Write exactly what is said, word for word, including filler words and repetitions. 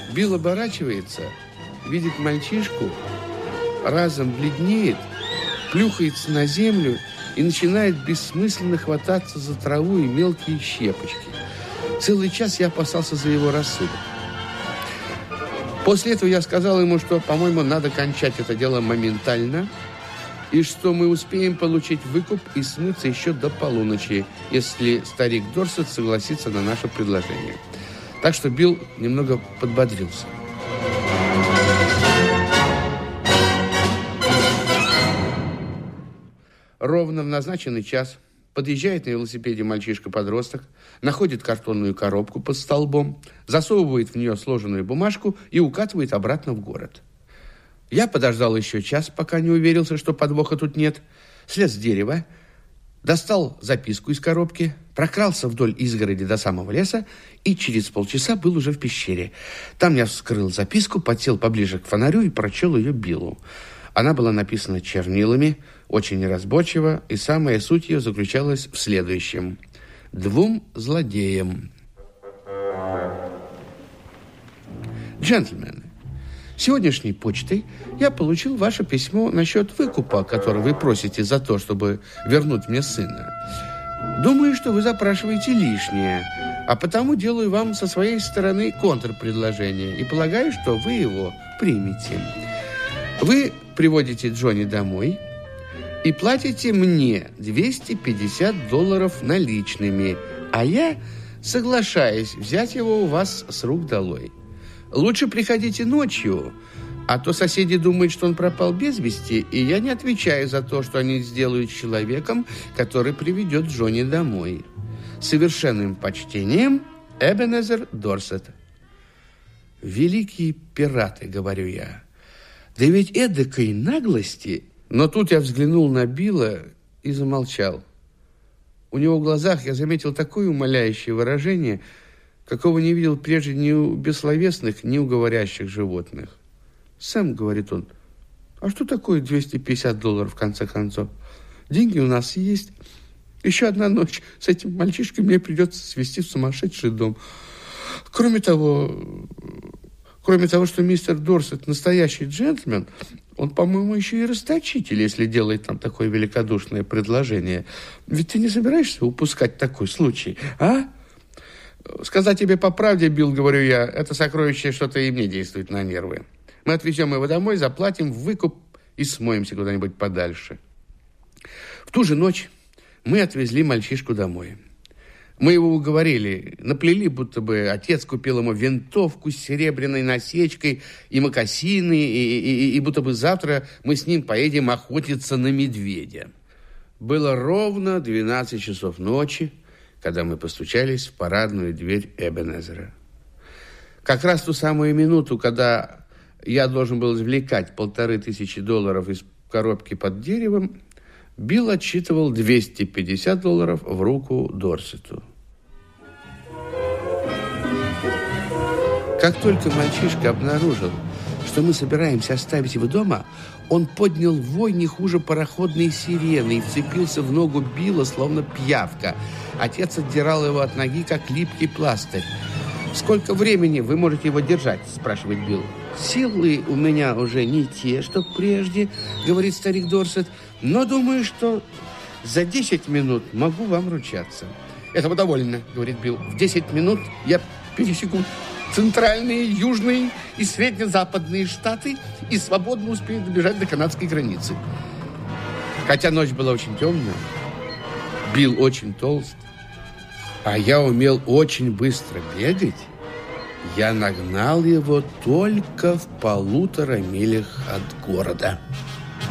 Билл оборачивается, видит мальчишку, разом бледнеет, плюхается на землю и начинает бессмысленно хвататься за траву и мелкие щепочки. Целый час я опасался за его рассудок. После этого я сказал ему, что, по-моему, надо кончать это дело моментально, и что мы успеем получить выкуп и смыться еще до полуночи, если старик Дорсет согласится на наше предложение. Так что Билл немного подбодрился. Ровно в назначенный час подъезжает на велосипеде мальчишка-подросток, находит картонную коробку под столбом, засовывает в нее сложенную бумажку и укатывает обратно в город. Я подождал еще час, пока не уверился, что подвоха тут нет, слез с дерева, достал записку из коробки, прокрался вдоль изгороди до самого леса и через полчаса был уже в пещере. Там я вскрыл записку, подсел поближе к фонарю и прочел ее Биллу. Она была написана чернилами, очень неразборчиво, и самая суть ее заключалась в следующем. Двум злодеям. Джентльмены, сегодняшней почтой я получил ваше письмо насчет выкупа, который вы просите за то, чтобы вернуть мне сына. Думаю, что вы запрашиваете лишнее, а потому делаю вам со своей стороны контрпредложение и полагаю, что вы его примете. Вы приводите Джонни домой и платите мне двести пятьдесят долларов наличными, а я соглашаюсь взять его у вас с рук долой. Лучше приходите ночью, а то соседи думают, что он пропал без вести, и я не отвечаю за то, что они сделают с человеком, который приведет Джонни домой. С совершенным почтением, Эбенезер Дорсет. Великие пираты, говорю я. Да ведь эдакой наглости... Но тут я взглянул на Билла и замолчал. У него в глазах я заметил такое умоляющее выражение, какого не видел прежде ни у бессловесных, ни у говорящих животных. «Сэм, — говорит он, — а что такое двести пятьдесят долларов в конце концов? Деньги у нас есть. Еще одна ночь с этим мальчишкой мне придется свести в сумасшедший дом. Кроме того, кроме того, что мистер Дорсет настоящий джентльмен, он, по-моему, еще и расточитель, если делает нам такое великодушное предложение. Ведь ты не собираешься упускать такой случай, а? Сказать тебе по правде, Билл, говорю я, это сокровище что-то и мне действует на нервы. Мы отвезем его домой, заплатим выкуп и смоемся куда-нибудь подальше. В ту же ночь мы отвезли мальчишку домой. Мы его уговорили, наплели, будто бы отец купил ему винтовку с серебряной насечкой и мокасины, и, и, и будто бы завтра мы с ним поедем охотиться на медведя. Было ровно двенадцать часов ночи, когда мы постучались в парадную дверь Эбенезера. Как раз в ту самую минуту, когда я должен был извлекать полторы тысячи долларов из коробки под деревом, Билл отсчитывал двести пятьдесят долларов в руку Дорсету. Как только мальчишка обнаружил, что мы собираемся оставить его дома, он поднял вой не хуже пароходной сирены и вцепился в ногу Билла, словно пиявка. Отец отдирал его от ноги, как липкий пластырь. «Сколько времени вы можете его держать?» – спрашивает Билл. «Силы у меня уже не те, что прежде», – говорит старик Дорсет, «но думаю, что за десять минут могу вам ручаться». «Этого довольно», – говорит Билл. «В десять минут я пересеку центральные, южные и средне-западные штаты и свободно успею добежать до канадской границы». Хотя ночь была очень темная, Билл очень толст, а я умел очень быстро бегать, я нагнал его только в полутора милях от города.